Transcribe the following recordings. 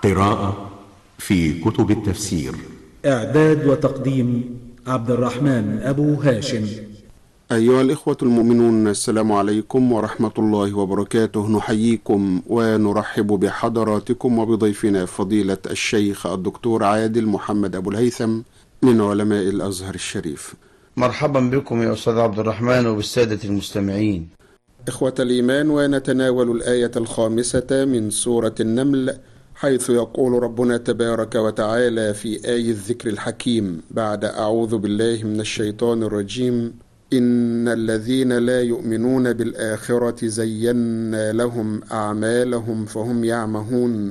قراءة في كتب التفسير. إعداد وتقديم عبد الرحمن أبو هاشم. أيها الإخوة المؤمنون، السلام عليكم ورحمة الله وبركاته. نحييكم ونرحب بحضراتكم وبضيفنا فضيلة الشيخ الدكتور عادل محمد أبو الهيثم من علماء الأزهر الشريف. مرحبا بكم يا أستاذ عبد الرحمن وبالسادة المستمعين. إخوة الإيمان، ونتناول الآية الخامسة من سورة النمل، حيث يقول ربنا تبارك وتعالى في آية الذكر الحكيم بعد أعوذ بالله من الشيطان الرجيم: إن الذين لا يؤمنون بالآخرة زينا لهم أعمالهم فهم يعمهون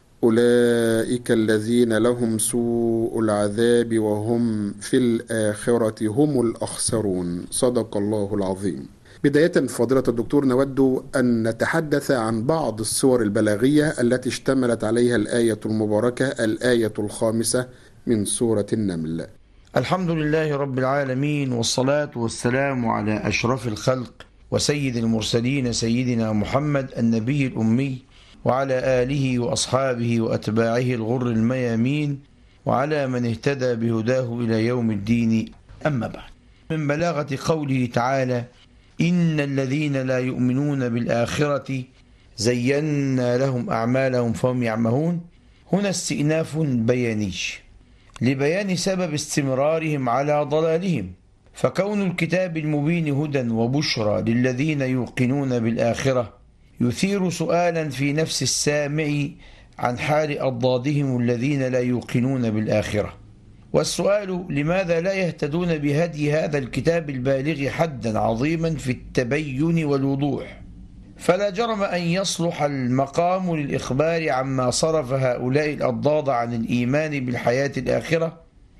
أولئك الذين لهم سوء العذاب وهم في الآخرة هم الأخسرون. صدق الله العظيم. بداية فضيلة الدكتور، نود أن نتحدث عن بعض الصور البلاغية التي اشتملت عليها الآية المباركة، الآية الخامسة من سورة النمل. الحمد لله رب العالمين، والصلاة والسلام على أشرف الخلق وسيد المرسلين سيدنا محمد النبي الأمي، وعلى آله وأصحابه وأتباعه الغر الميامين، وعلى من اهتدى بهداه إلى يوم الدين. أما بعد، من بلاغة قوله تعالى: إن الذين لا يؤمنون بالآخرة زينا لهم أعمالهم فهم يعمهون، هنا استئناف بياني لبيان سبب استمرارهم على ضلالهم، فكون الكتاب المبين هدى وبشرى للذين يوقنون بالآخرة يثير سؤالا في نفس السامع عن حال أضدادهم الذين لا يوقنون بالآخرة. والسؤال: لماذا لا يهتدون بهدي هذا الكتاب البالغ حدا عظيما في التبين والوضوح؟ فلا جرم أن يصلح المقام للإخبار عما صرف هؤلاء الأضداد عن الإيمان بالحياة الآخرة،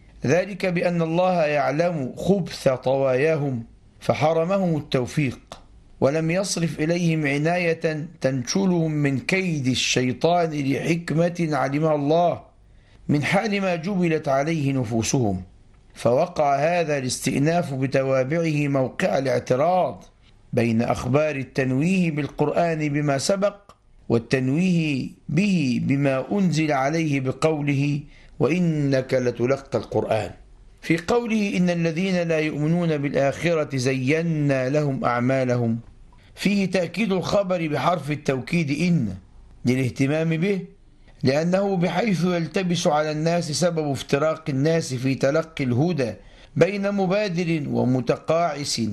ذلك بأن الله يعلم خبث طواياهم فحرمهم التوفيق، ولم يصرف إليهم عناية تنشلهم من كيد الشيطان لحكمة علمها الله من حال ما جبلت عليه نفوسهم. فوقع هذا الاستئناف بتوابعه موقع الاعتراض بين أخبار التنويه بالقرآن بما سبق والتنويه به بما أنزل عليه بقوله: وإنك لتلقى القرآن. في قوله: إن الذين لا يؤمنون بالآخرة زينا لهم أعمالهم، فيه تأكيد الخبر بحرف التوكيد إن للاهتمام به، لأنه بحيث يلتبس على الناس سبب افتراق الناس في تلقي الهدى بين مبادر ومتقاعس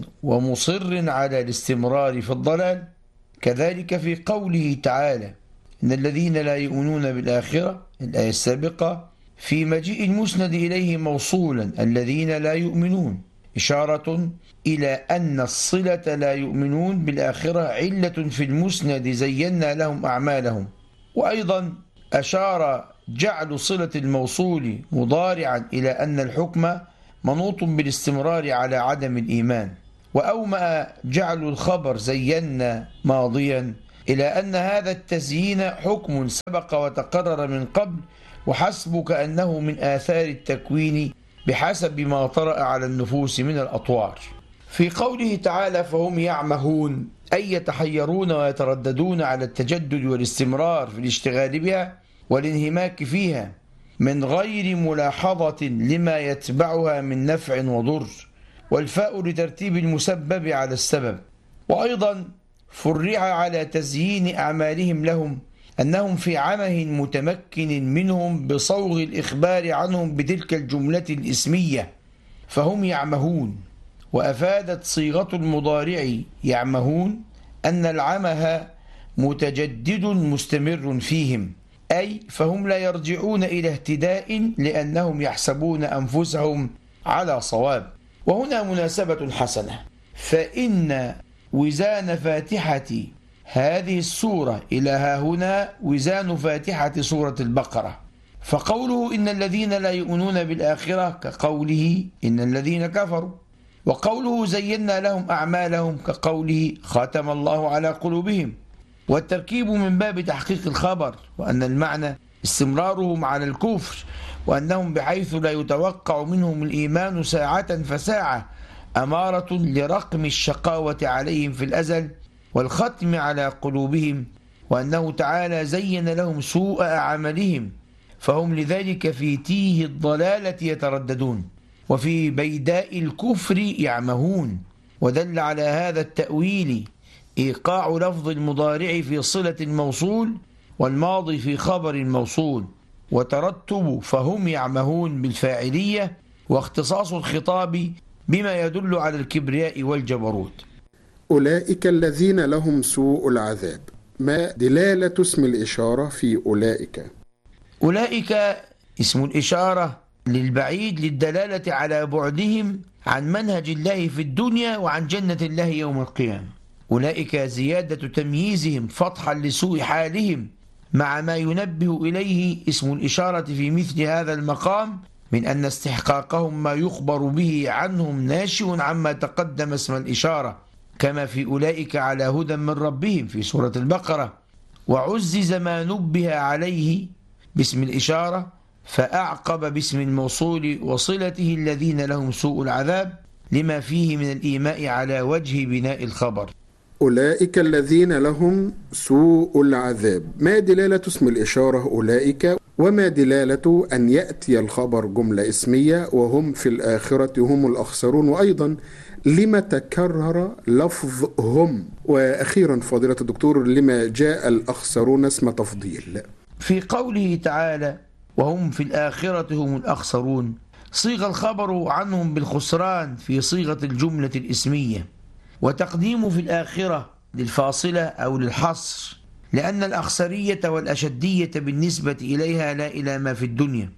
ومصر على الاستمرار في الضلال. كذلك في قوله تعالى: إن الذين لا يؤمنون بالآخرة، الآية السابقة، في مجيء المسند إليه موصولا الذين لا يؤمنون، إشارة إلى أن الصلة لا يؤمنون بالآخرة علة في المسند زينا لهم أعمالهم. وأيضا أشار جعل صلة الموصول مضارعا إلى أن الحكم منوط بالاستمرار على عدم الإيمان، وأومأ جعل الخبر زينا ماضيا إلى أن هذا التزيين حكم سبق وتقرر من قبل، وحسبك أنه من آثار التكوين بحسب ما طرأ على النفوس من الأطوار. في قوله تعالى: فهم يعمهون، أي يتحيرون ويترددون على التجدد والاستمرار في الاشتغال بها والانهماك فيها من غير ملاحظة لما يتبعها من نفع وضر، والفاء لترتيب المسبب على السبب. وأيضا فرع على تزيين أعمالهم لهم أنهم في عمه متمكن منهم بصوغ الإخبار عنهم بتلك الجملة الإسمية فهم يعمهون. وأفادت صيغة المضارع يعمهون أن العمه متجدد مستمر فيهم، أي فهم لا يرجعون إلى اهتداء لأنهم يحسبون أنفسهم على صواب. وهنا مناسبة حسنة، فإن وزان فاتحة هذه السورة إلى ها هنا وزان فاتحة سورة البقرة، فقوله إن الذين لا يؤمنون بالآخرة كقوله إن الذين كفروا، وقوله زينا لهم أعمالهم كقوله ختم الله على قلوبهم. والتركيب من باب تحقيق الخبر، وأن المعنى استمرارهم على الكفر، وأنهم بحيث لا يتوقع منهم الإيمان ساعة فساعة أمارة لرقم الشقاوة عليهم في الأزل والختم على قلوبهم وأنه تعالى زين لهم سوء أعمالهم فهم لذلك في تيه الضلالة يترددون وفي بيداء الكفر يعمهون. ودل على هذا التأويل إيقاع لفظ المضارع في صلة الموصول والماضي في خبر الموصول، وترتب فهم يعمهون بالفاعلية، واختصاص الخطاب بما يدل على الكبرياء والجبروت. أولئك الذين لهم سوء العذاب، ما دلالة اسم الإشارة في أولئك؟ أولئك اسم الإشارة للبعيد للدلالة على بعدهم عن منهج الله في الدنيا وعن جنة الله يوم القيامة. أولئك زيادة تمييزهم فتحا لسوء حالهم مع ما ينبه إليه اسم الإشارة في مثل هذا المقام من أن استحقاقهم ما يخبر به عنهم ناشئ عما تقدم اسم الإشارة، كما في أولئك على هدى من ربهم في سورة البقرة. وعزز ما نبه عليه باسم الإشارة فأعقب باسم الموصول وصلته الذين لهم سوء العذاب لما فيه من الإيماء على وجه بناء الخبر. أولئك الذين لهم سوء العذاب، ما دلالة اسم الإشارة أولئك، وما دلالة أن يأتي الخبر جملة اسمية وهم في الآخرة هم الأخسرون؟ وأيضا لما تكرر لفظ هم؟ وأخيرا فضيلة الدكتور، لما جاء الأخسرون اسم تفضيل؟ في قوله تعالى وهم في الآخرة هم الأخسرون صيغ الخبر عنهم بالخسران في صيغة الجملة الإسمية، وتقديم في الآخرة للفاصلة أو للحصر، لأن الأخسرية والأشدية بالنسبة إليها لا إلى ما في الدنيا.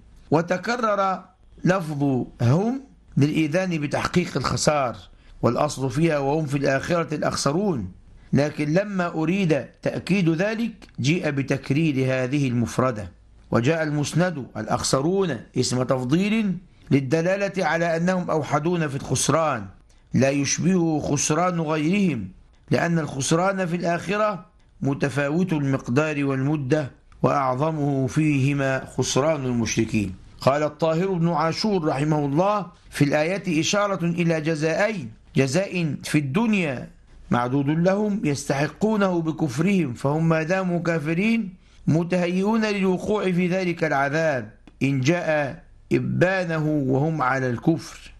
وتكرر لفظ هم للإذان بتحقيق الخسار، والأصل فيها وهم في الآخرة الأخسرون، لكن لما أريد تأكيد ذلك جيء بتكرير هذه المفردة، وجاء المسند الأخسرون اسم تفضيل للدلالة على أنهم أوحدون في الخسران لا يشبهه خسران غيرهم، لأن الخسران في الآخرة متفاوت المقدار والمدة، وأعظمه فيهما خسران المشركين. قال الطاهر بن عاشور رحمه الله في الآية إشارة إلى جزائين: جزاء في الدنيا معدود لهم يستحقونه بكفرهم فهم ما داموا كافرين متهيئون للوقوع في ذلك العذاب إن جاء إبانه وهم على الكفر،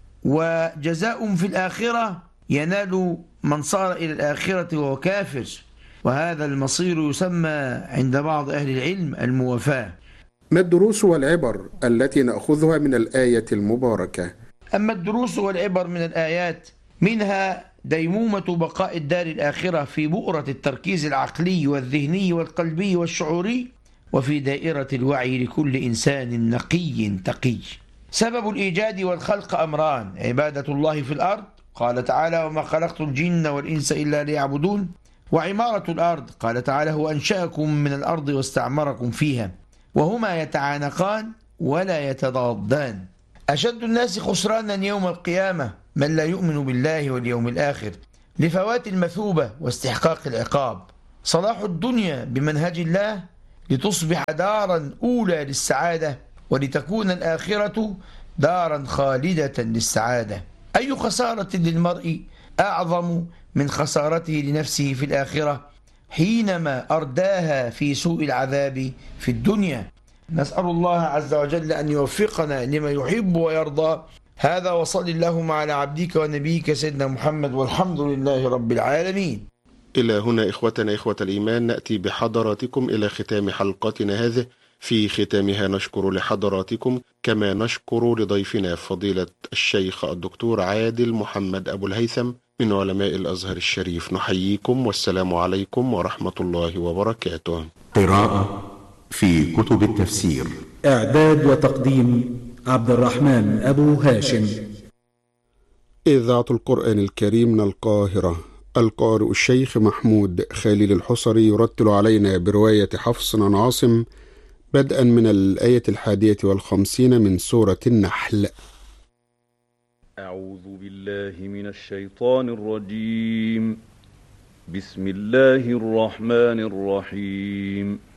وجزاء في الآخرة ينال من صار إلى الآخرة وهو كافر، وهذا المصير يسمى عند بعض أهل العلم الموافاة. ما الدروس والعبر التي نأخذها من الآية المباركة؟ أما الدروس والعبر من الآيات منها ديمومة بقاء الدار الآخرة في بؤرة التركيز العقلي والذهني والقلبي والشعوري، وفي دائرة الوعي لكل إنسان نقي تقي. سبب الإيجاد والخلق أمران: عبادة الله في الأرض، قال تعالى وما خلقت الجن والإنس إلا ليعبدون، وعمارة الأرض، قال تعالى هو أنشأكم من الأرض واستعمركم فيها، وهما يتعانقان ولا يتضادان. أشد الناس خسرانا يوم القيامة من لا يؤمن بالله واليوم الآخر لفوات المثوبة واستحقاق العقاب. صلاح الدنيا بمنهج الله لتصبح دارا أولى للسعادة، ولتكون الآخرة دارا خالدة للسعادة. أي خسارة للمرء أعظم من خسارته لنفسه في الآخرة حينما أرداها في سوء العذاب في الدنيا؟ نسأل الله عز وجل أن يوفقنا لما يحب ويرضى. هذا وصل اللهم على عبدك ونبيك سيدنا محمد، والحمد لله رب العالمين. إلى هنا إخوتنا إخوة الإيمان نأتي بحضراتكم إلى ختام حلقتنا هذه. في ختامها نشكر لحضراتكم كما نشكر لضيفنا فضيلة الشيخ الدكتور عادل محمد أبو الهيثم من علماء الأزهر الشريف. نحييكم والسلام عليكم ورحمة الله وبركاته. قراءة في كتب التفسير. إعداد وتقديم عبد الرحمن أبو هاشم. إذاعة القرآن الكريم من القاهرة. القارئ الشيخ محمود خليل الحصري يرتل علينا برواية حفص عن عاصم بدءا من الآية 51 من سورة النحل. أعوذ بالله من الشيطان الرجيم. بسم الله الرحمن الرحيم.